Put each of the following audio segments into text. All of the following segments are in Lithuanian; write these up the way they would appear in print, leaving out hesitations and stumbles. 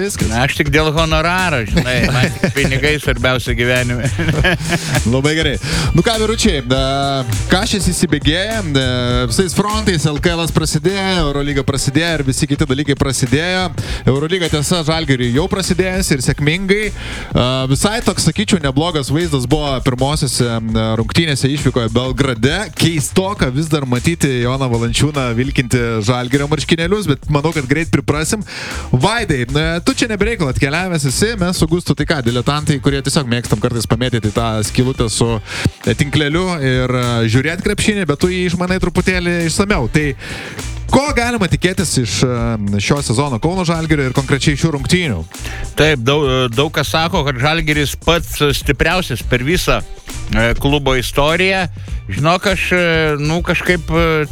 viskas. Na, aš tik dėl honoraro, žinai, man tik pinigai svarbiausia gyvenime. Labai gerai. Nu ką, vyručiai, Kažės įsibėgėja, visais frontais LKL prasidėjo, Eurolyga prasidėjo ir visi kiti dalykai prasidėjo. Eurolyga tiesa Žalgiriui jau prasidėjęs ir sėkmingai. Visai toks, sakyčiau, neblogas vaizdas buvo pirmosiose rungtynėse išvykoje Belgrade. Keistoka vis dar matyti Joną Valančiūną vilkinti Žalgirio marškinėlius, bet manau, kad greit priprasim. Vaidai, tu čia nebereikal atkeliavęs esi, mes su Gustu tai ką, diletantai, kurie tiesiog mėgstam kartais pamėtyti tą skylutę su tinkleliu ir žiūrėti krepšinį, bet tu jį išmanai truputėlį išsamiau. Tai ko galima tikėtis iš šio sezono Kauno Žalgirio ir konkrečiai šių rungtynių? Taip, daug kas sako, kad Žalgiris pats stipriausias per visą klubo istoriją. Žinok, aš kažkaip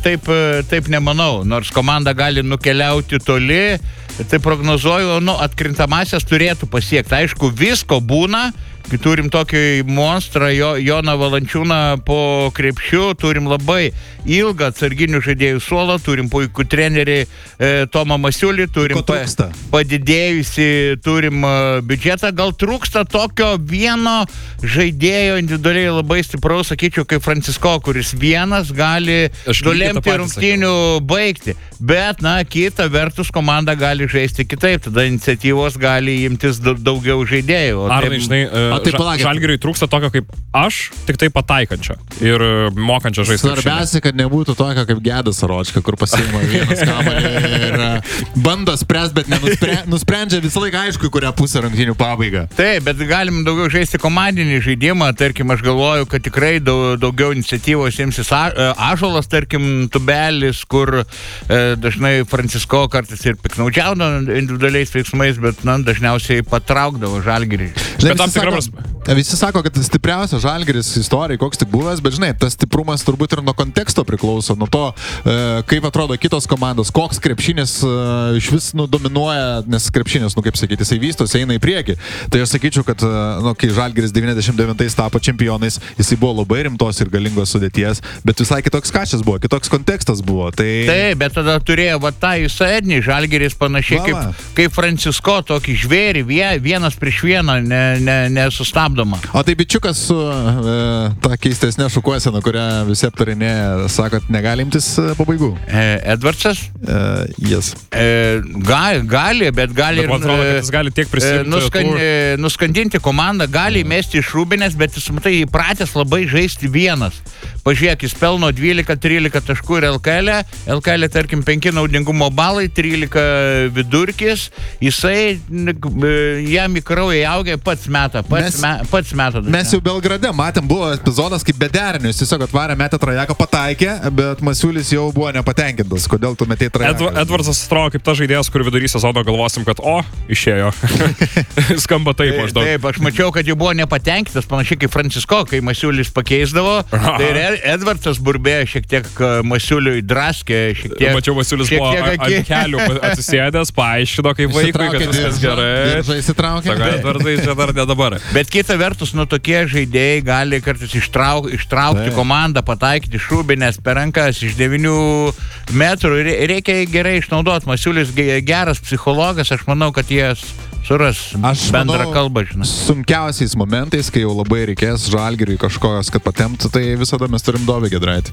taip nemanau. Nors komanda gali nukeliauti toli, tai prognozuoju, atkrintamasias turėtų pasiekti. Aišku, visko būna. Kai turim tokį monstrą Joną Valančiūną po krepšiu, turim labai ilgą atsarginių žaidėjų suolą, turim puikų trenerį Tomą Masiulį, turim padidėjusi, turim biudžetą, gal trūksta tokio vieno žaidėjo individualiai labai stipraus, sakyčiau, kaip Francisko, kuris vienas gali nulemti rungtynių baigti. Bet, kita vertus komanda gali žaisti kitaip, tada iniciatyvos gali imtis daugiau žaidėjų. Arnai, žinai, Žalgiriui trūksta tokio kaip aš, tik tai pataikančio ir mokančio žaisti. Svarbiausia, kad nebūtų tokio kaip Gedas Aročka, kur pasiima vienas kamuolį ir bando spręs, bet nusprendžia visą laiką aišku, kurią pusę rungtynių pabaigą. Taip, bet galim daugiau žaisti komandinį žaidimą, tarkim, aš galvoju, kad tikrai daugiau iniciatyvos imsis Ąžuolas, tarkim, Tubelis, kur dažnai Francisko kartais ir piknaudžiauna individualiais veiksmais, bet dažniausiai patraukdavo Žalgirį. Visi sako, kad stipriausias Žalgiris istorijai, koks tik buvęs, bet žinai, tas stiprumas turbūt ir nuo konteksto priklauso, nuo to, kaip atrodo kitos komandos, koks krepšinis iš vis dominuoja, nes krepšinis, kaip sakyti, jisai vystosi, eina į priekį. Tai aš sakyčiau, kad kai Žalgiris 99 tapo čempionais, jisai buvo labai rimtos ir galingos sudėties, bet visai kitoks Kažas buvo, kitoks kontekstas buvo. Taip, bet tada turėjo tą įsaidnį Žalgiris panašiai kaip Francisko, tokį žvėrį, vienas prieš vieną, nesustabdomą. O tai bičiukas su ta keistesnė šukuosena, kurią visi aptarinėja, sakot, negali imtis pabaigų? Edvardsas? Yes. Gali, bet gali ir... Man atrodo, kad jis gali tiek prisimti. Nuskandinti komandą, gali įmesti iš Rūbinės, bet jis, matai, įpratęs labai žaisti vienas. Pažiūrėk, jis pelno 12-13 taškų ir LKL, tarkim, 5 naudingumo balai, 13 vidurkis, jisai jam į kraują įaugė, pats meta. Mes jau Belgrade matėm, buvo epizodas kaip bederinius, tiesiog atvarė, metė trajeką, pataikė, bet Masiulis jau buvo nepatenkintas. Kodėl tu metėjai trajeką? Edvardsas atrodo kaip ta žaidėjas, kur vidury sezono galvosim, kad išėjo. Skamba taip maždaug. Taip, aš mačiau, kad jau buvo nepatenkintas, panašiai kaip Francisko, kai Masiulis pakeisdavo. Tai Edvardsas burbėjo šiek tiek Masiuliui draskė, šiek tiek. Mačiau, Masiulis buvo ant kelių atsisėdęs, paaiškino kaip vaikui, kad viskas gerai. Sako, Edvardsai, čia dar ne dabar. Bet kita vertus, tokie žaidėjai gali kartais ištraukti komandą, pataikyti iš Rūbinės per rankas iš 9 metrų. Reikia gerai išnaudoti. Masiulis geras psichologas, aš manau, kad jie suras bendrą kalbą, žinai. Sunkiausiais momentais, kai jau labai reikės Žalgiriui kažkokios, kad patemptų, tai visada mes turim Dovį Giedraitį.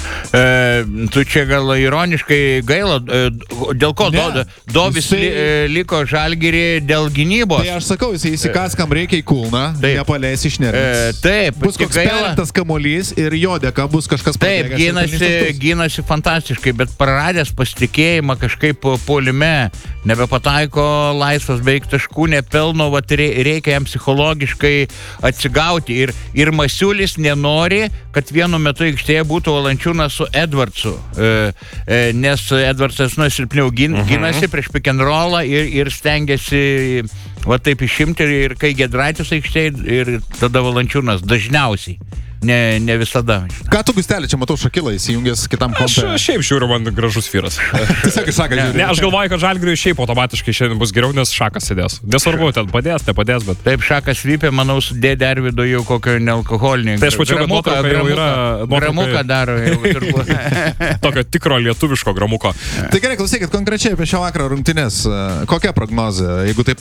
Tu čia gal ironiškai gaila, dėl ko Dovis liko Žalgirį dėl gynybos. Tai aš sakau, jis įsikas, kam reikia į kulną, nepaleis iš nervės. Taip, bus koks perlenktas kamuolys ir jo dėka bus kažkas pabėgęs. Taip, gynasi fantastiškai, bet praradęs pasitikėjimą kažkaip puolime, nebepataiko laisvas beveik taškų, nepelno, reikia jam psichologiškai atsigauti. Ir Masiulis nenori, kad vienu metu aikštėje būtų Valančiūnas su Edvardsu, nes Edvardsas silpniau gynasi prieš pick and rollą ir stengiasi taip išimti ir kai Giedraitis aikštėje ir tada Valančiūnas dažniausiai. Ne visada. Ką tu, Gustelė, čia matau Šakilą įsijungęs kitam kompė? Aš šiaip žiūriu, man gražus vyras. Tiesiog Šaką žiūriu. Ne, aš galvoju, kad Žalgiriui šiaip automatiškai šiandien bus geriau, nes Šakas sėdės. Nesvarbu, ten padės, nepadės, bet... Taip, Šakas vypė, manau, su dėdė Arvido jau kokio nealkoholinį. Tai aš pačiu, kad nuotrauka jau yra... Gramuką daro jau turbūt. Tokio tikro lietuviško gramuko. Tai gerai, klausykit konkrečiai apie šio vakaro rungtynes. Kokia prognozė, jeigu taip